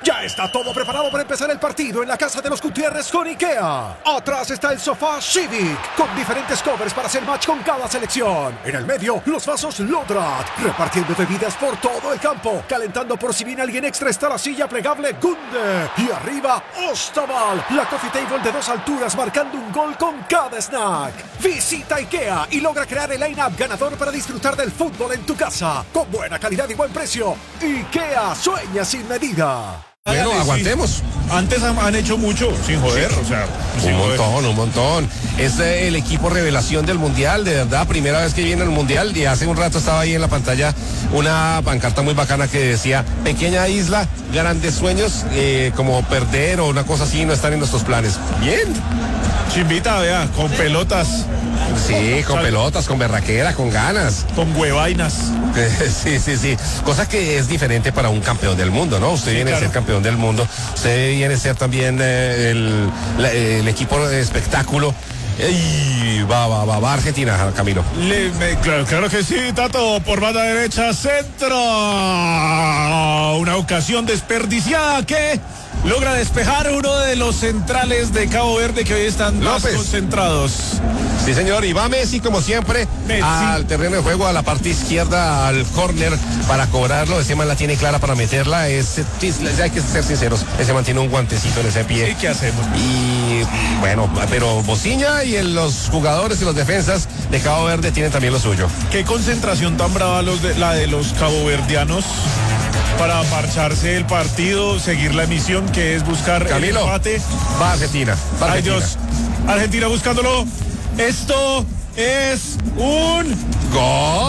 Ya está todo preparado para empezar el partido en la casa de los Gutiérrez con IKEA. Atrás está el sofá Civic, con diferentes covers para hacer match con cada selección. En el medio, los vasos Lodrat, repartiendo bebidas por todo el campo. Calentando por si viene alguien extra está la silla plegable Gunde. Y arriba, Ostaval, la coffee table de 2 alturas marcando un gol con cada snack. Visita IKEA y logra crear el line-up ganador para disfrutar del fútbol en tu casa. Con buena calidad y buen precio. IKEA, sueña sin medida. Bueno, aguantemos. Antes han hecho mucho, sin joder, o sea, sin Un montón. Es el equipo revelación del Mundial, de verdad, primera vez que viene al Mundial, y hace un rato estaba ahí en la pantalla una pancarta muy bacana que decía, pequeña isla, grandes sueños, como perder o una cosa así, no están en nuestros planes. Bien. Chimbita, vea, con pelotas. Sí, con pelotas, con berraquera, con ganas. Con huevainas. Sí. Cosa que es diferente para un campeón del mundo, ¿no? Usted viene a ser campeón del mundo. Usted viene a ser también el equipo de espectáculo. Y va Argentina, Camilo. Claro que sí, Tato, por banda derecha, centro. Una ocasión desperdiciada que logra despejar uno de los centrales de Cabo Verde que hoy están más concentrados. Sí, señor, y va Messi como siempre al terreno de juego, a la parte izquierda, al córner para cobrarlo. Ese man la tiene clara para meterla. Hay que ser sinceros, ese man tiene un guantecito en ese pie. ¿Y qué hacemos? Y bueno, pero Bociña y los jugadores y los defensas de Cabo Verde tienen también lo suyo. Qué concentración tan brava la de los caboverdianos para marcharse el partido, seguir la misión que es buscar Camilo, el empate. Va Argentina. Ay Dios, Argentina buscándolo. Esto es un gol.